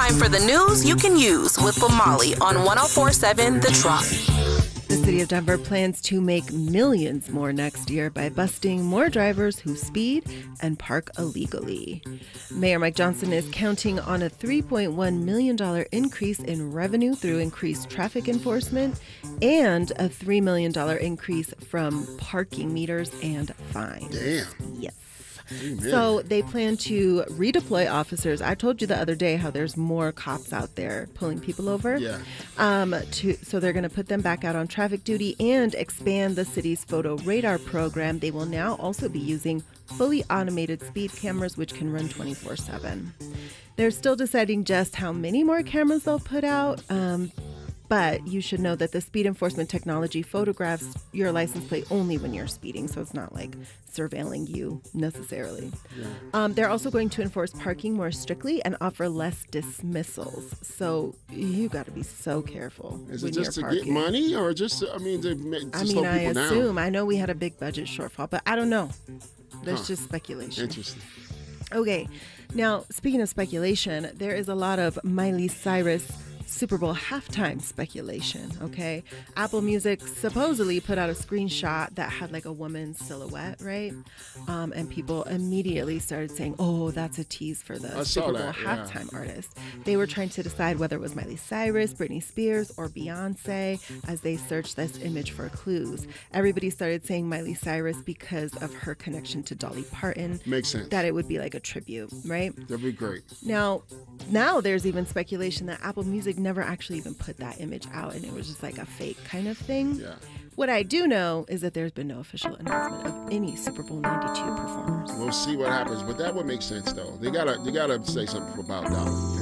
time for the news you can use with Bomali on 104.7 The Trop. The city of Denver plans to make millions more next year by busting more drivers who speed and park illegally. Mayor Mike Johnson is counting on a $3.1 million increase in revenue through increased traffic enforcement and a $3 million increase from parking meters and fines. Damn. Yes. Amen. So they plan to redeploy officers. I told you the other day how there's more cops out there pulling people over. Yeah. So they're going to put them back out on traffic duty and expand the city's photo radar program. They will now also be using fully automated speed cameras, which can run 24/7. They're still deciding just how many more cameras they'll put out. But you should know that the speed enforcement technology photographs your license plate only when you're speeding, so it's not like surveilling you necessarily. Yeah. They're also going to enforce parking more strictly and offer less dismissals. So you got to be so careful. Is when it just you're to get parking. money, or just to slow people I down? assume. I know we had a big budget shortfall, but I don't know. There's just speculation. Interesting. Okay, now speaking of speculation, there is a lot of Miley Cyrus Super Bowl halftime speculation, okay? Apple Music supposedly put out a screenshot that had like a woman's silhouette, right? And people immediately started saying, oh, that's a tease for the Super Bowl halftime artist. They were trying to decide whether it was Miley Cyrus, Britney Spears, or Beyonce as they searched this image for clues. Everybody started saying Miley Cyrus because of her connection to Dolly Parton. Makes sense. That it would be like a tribute, right? That'd be great. Now there's even speculation that Apple Music never actually even put that image out and it was just like a fake kind of thing. Yeah. What I do know is that there's been no official announcement of any Super Bowl 92 performers. We'll see what happens, but that would make sense though. They gotta say something about Dolly.